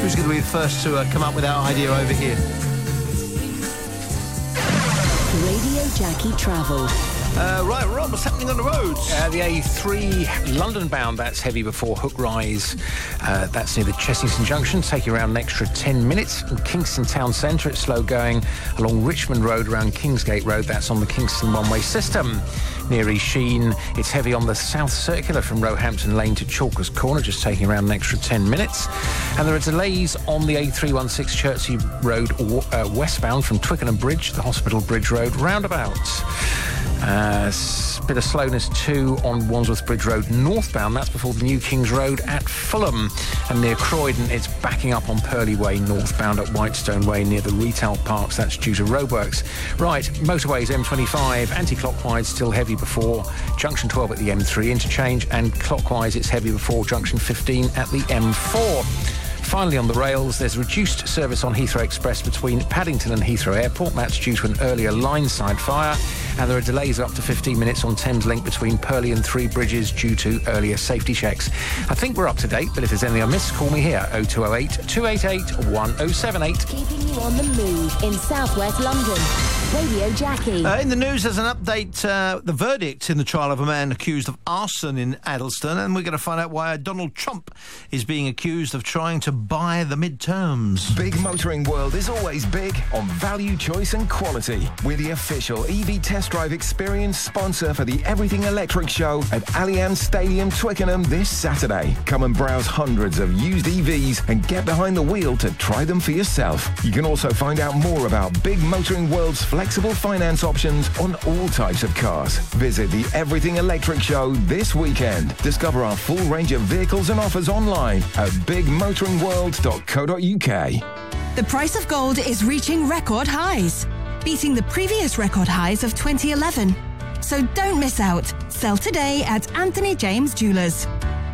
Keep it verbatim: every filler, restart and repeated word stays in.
Who's going to be the first to uh, come up with that idea over here? Radio Jackie Travel. Uh, right, Rob, what's happening on the roads? Uh, the A three London bound, that's heavy before Hook Rise. Uh, that's near the Chessington Junction, taking around an extra ten minutes. In Kingston Town Centre, it's slow going along Richmond Road around Kingsgate Road. That's on the Kingston one-way system. Near East Sheen, it's heavy on the South Circular from Roehampton Lane to Chalkers Corner, just taking around an extra ten minutes. And there are delays on the A three sixteen Chertsey Road uh, westbound from Twickenham Bridge, the Hospital Bridge Road roundabout. Uh, bit of slowness too on Wandsworth Bridge Road northbound. That's before the New Kings Road at Fulham. And near Croydon, it's backing up on Purley Way northbound at Whitestone Way near the retail parks. That's due to roadworks. Right, motorways M twenty-five, anti-clockwise still heavy before Junction twelve at the M three interchange, and clockwise it's heavy before Junction fifteen at the M four. Finally, on the rails, there's reduced service on Heathrow Express between Paddington and Heathrow Airport. That's due to an earlier line-side fire. And there are delays up to fifteen minutes on Thames Link between Purley and Three Bridges due to earlier safety checks. I think we're up to date, but if there's anything I missed, call me here, oh two oh eight, two eight eight, one oh seven eight. Keeping you on the move in southwest London. Radio Jackie. Uh, in the news, there's an update, uh, the verdict in the trial of a man accused of arson in Addlestone, and we're going to find out why Donald Trump is being accused of trying to buy the midterms. Big Motoring World is always big on value, choice and quality. We're the official E V test drive experience sponsor for the Everything Electric Show at Allianz Stadium, Twickenham this Saturday. Come and browse hundreds of used E Vs and get behind the wheel to try them for yourself. You can also find out more about Big Motoring World's flexible finance options on all types of cars. Visit the Everything Electric Show this weekend. Discover our full range of vehicles and offers online at big motoring world dot co dot uk. The price of gold is reaching record highs, beating the previous record highs of twenty eleven. So don't miss out. Sell today at Anthony James Jewelers.